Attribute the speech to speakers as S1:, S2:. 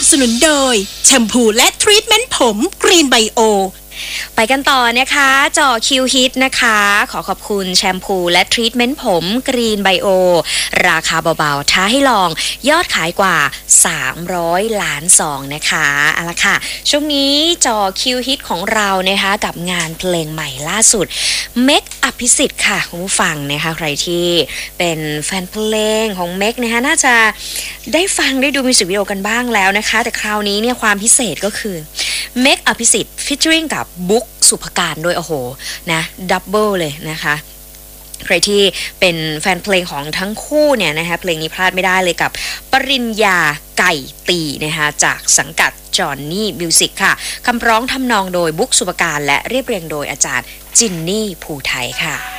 S1: สนุนโดยแชมพูและทรีทเมนต์ผมกรีนไบโอ
S2: ไปกันต่อนะคะจ่อคิวฮิตนะคะขอขอบคุณแชมพูและทรีทเมนต์ผมกรีนไบโอราคาเบาๆท้าให้ลองยอดขายกว่า300 ล้านซองนะคะเอาละค่ะช่วงนี้จ่อคิวฮิตของเรานะคะกับงานเพลงใหม่ล่าสุดเมกอภิสิทธิ์ค่ะคุณผู้ฟังนะคะใครที่เป็นแฟนเพลงของเมกนะคะน่าจะได้ฟังได้ดูมิวสิกวิดีโอกันบ้างแล้วนะคะแต่คราวนี้เนี่ยความพิเศษก็คือเมกอภิสิทธิ์ฟีเจอริ่งกับบุ๊กสุภการโดยโอ้โหนะดับเบิลเลยนะคะใครที่เป็นแฟนเพลงของทั้งคู่เนี่ยนะคะเพลงนี้พลาดไม่ได้เลยกับปริญญาไก่ตีนะคะจากสังกัดจอห์นนี่มิวสิกค่ะคำร้องทำนองโดยบุ๊กสุภการและเรียบเรียงโดยอาจารย์จินนี่ภูไทยค่ะ